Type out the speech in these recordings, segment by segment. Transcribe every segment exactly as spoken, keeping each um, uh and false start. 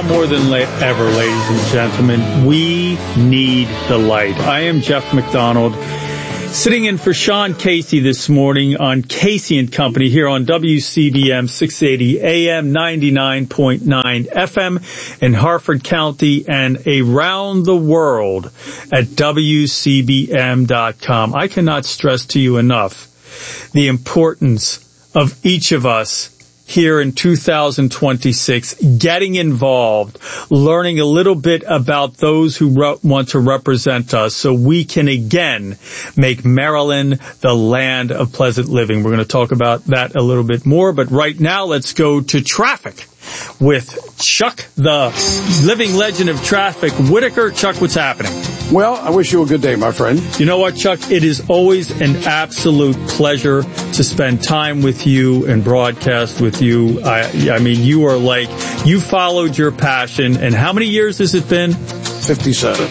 more than la- ever, ladies and gentlemen, we need the light. I am Jeff McDonald, sitting in for Sean Casey this morning on Casey and Company here on W C B M six eighty A M, ninety-nine point nine F M in Harford County and around the world at W C B M dot com. I cannot stress to you enough the importance of each of us here in two thousand twenty-six, getting involved, learning a little bit about those who re- want to represent us so we can again make Maryland the land of pleasant living. We're going to talk about that a little bit more, but right now let's go to traffic with Chuck, the living legend of traffic. Whitaker, Chuck, what's happening? Well, I wish you a good day, my friend. You know what, Chuck? It is always an absolute pleasure to spend time with you and broadcast with you. I, I mean, you are like, you followed your passion. And how many years has it been? fifty-seven.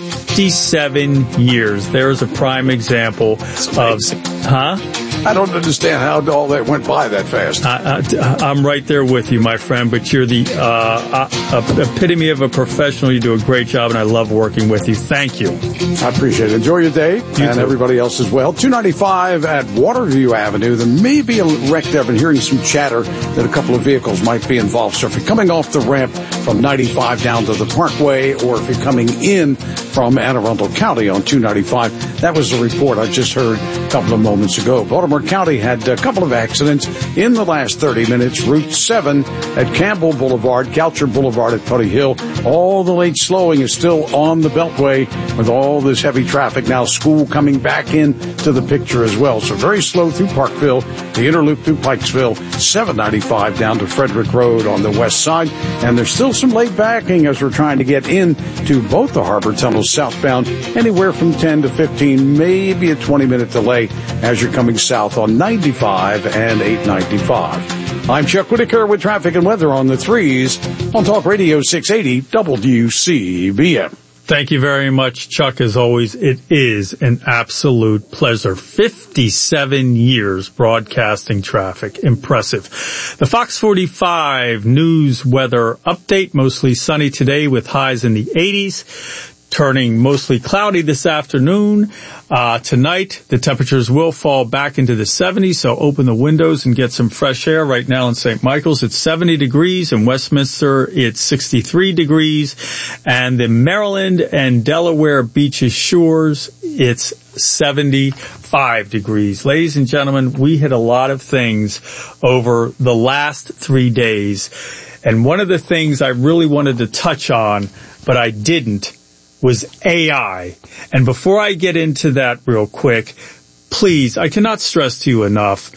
fifty-seven years. There's a prime example of, huh? I don't understand how all that went by that fast. I, I, I'm right there with you, my friend, but you're the uh, uh, epitome of a professional. You do a great job, and I love working with you. Thank you. I appreciate it. Enjoy your day, you and too. Everybody else as well. two ninety-five at Waterview Avenue. There may be a wreck there. I've been hearing some chatter that a couple of vehicles might be involved. So if you're coming off the ramp from ninety-five down to the Parkway, or if you're coming in from Anne Arundel County on two ninety-five, that was the report I just heard a couple of moments ago. Baltimore County had a couple of accidents in the last thirty minutes. Route seven at Campbell Boulevard, Goucher Boulevard at Putty Hill. All the late slowing is still on the Beltway with all this heavy traffic. Now school coming back in to the picture as well. So very slow through Parkville, the inner loop through Pikesville, seven ninety-five down to Frederick Road on the west side. And there's still some late backing as we're trying to get in to both the harbor tunnels southbound, anywhere from ten to fifteen, maybe a twenty minute delay as you're coming south on ninety-five and eight ninety-five. I'm Chuck Whitaker with traffic and weather on the threes on Talk Radio six eighty W C B M. Thank you very much, Chuck. As always, it is an absolute pleasure. fifty-seven years broadcasting traffic. Impressive. The Fox forty-five news weather update, mostly sunny today with highs in the eighties. Turning mostly cloudy this afternoon. Uh, tonight, the temperatures will fall back into the seventies, so open the windows and get some fresh air. Right now in Saint Michael's, it's seventy degrees. In Westminster, it's sixty-three degrees. And the Maryland and Delaware beaches shores, it's seventy-five degrees. Ladies and gentlemen, we hit a lot of things over the last three days. And one of the things I really wanted to touch on, but I didn't, was A I. And before I get into that real quick, please, I cannot stress to you enough,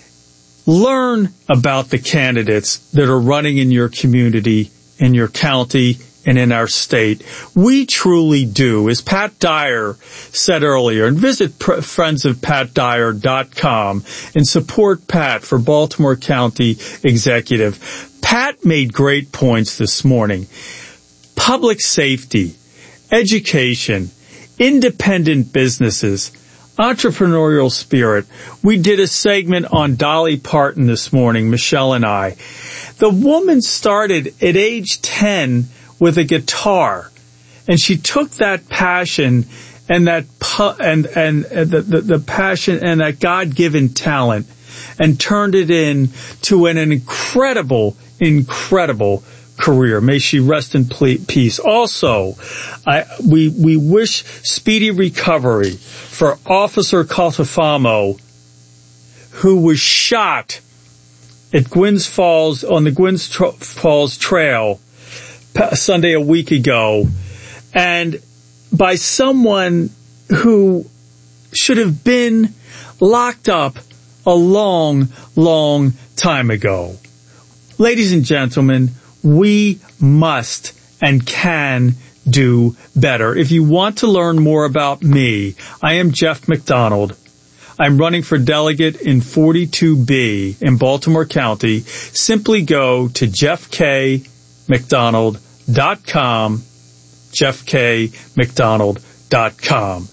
learn about the candidates that are running in your community, in your county, and in our state. We truly do, as Pat Dyer said earlier, and visit friends of pat dyer dot com and support Pat for Baltimore County Executive. Pat made great points this morning. Public safety, education, independent businesses, entrepreneurial spirit. We did a segment on Dolly Parton this morning, Michelle and I. The woman started at age ten with a guitar, and she took that passion and that pu- and and, and the, the the passion and that God-given talent and turned it into an incredible, incredible career. May she rest in peace. Also, I, we we wish speedy recovery for Officer Caltafamo, who was shot at Gwynns Falls on the Gwynns Tra- Falls Trail Sunday a week ago, and by someone who should have been locked up a long, long time ago. Ladies and gentlemen, we must and can do better. If you want to learn more about me, I am Jeff McDonald. I'm running for delegate in forty-two B in Baltimore County. Simply go to jeff k mcdonald dot com, jeff k mcdonald dot com.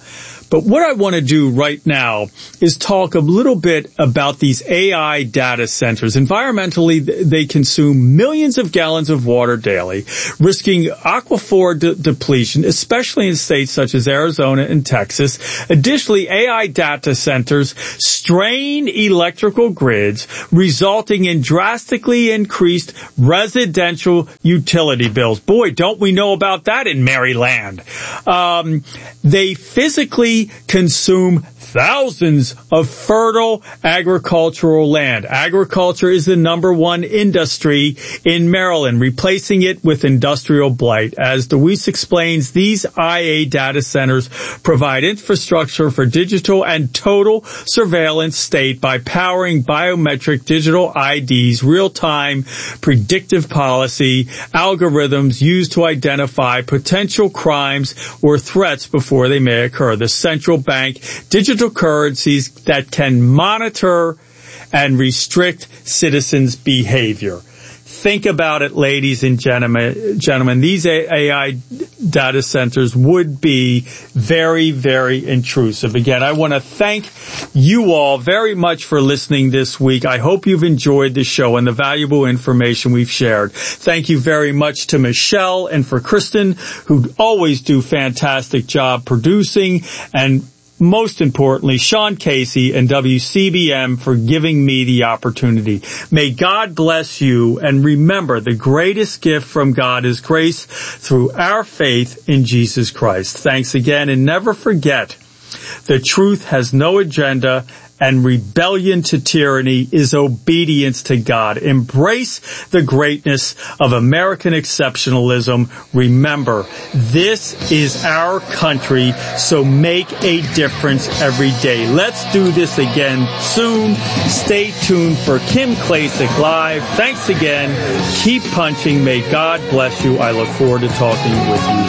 But what I want to do right now is talk a little bit about these A I data centers. Environmentally, they consume millions of gallons of water daily, risking aquifer de- depletion, especially in states such as Arizona and Texas. Additionally, A I data centers strain electrical grids, resulting in drastically increased residential utility bills. Boy, don't we know about that in Maryland. Um, they physically consume thousands of fertile agricultural land. Agriculture is the number one industry in Maryland, replacing it with industrial blight. As DeWeese explains, these I A data centers provide infrastructure for digital and total surveillance state by powering biometric digital I Ds, real-time predictive policy, algorithms used to identify potential crimes or threats before they may occur. The central bank digital currencies that can monitor and restrict citizens' behavior. Think about it, ladies and gentlemen. Gentlemen, these A I data centers would be very, very intrusive. Again, I want to thank you all very much for listening this week. I hope you've enjoyed the show and the valuable information we've shared. Thank you very much to Michelle and for Kristen, who always do fantastic job producing, and most importantly, Sean Casey and W C B M for giving me the opportunity. May God bless you, and remember, the greatest gift from God is grace through our faith in Jesus Christ. Thanks again, and never forget, the truth has no agenda, and rebellion to tyranny is obedience to God. Embrace the greatness of American exceptionalism. Remember, this is our country, so make a difference every day. Let's do this again soon. Stay tuned for Kim Klacik Live. Thanks again. Keep punching. May God bless you. I look forward to talking with you